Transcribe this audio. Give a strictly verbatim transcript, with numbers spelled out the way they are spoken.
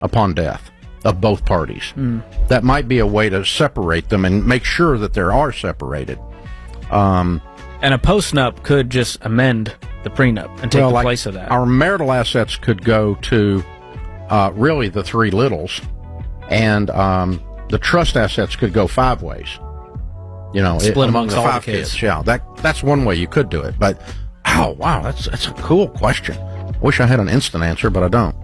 upon death of both parties. Mm. That might be a way to separate them and make sure that they are separated. Um, and a postnup could just amend the prenup and take well, the like place of that. Our marital assets could go to uh, really the three littles, and um, the trust assets could go five ways. You know, split it, among amongst the all five the kids. kids. Yeah, that that's one way you could do it. But oh wow, that's that's a cool question. Wish I had an instant answer, but I don't.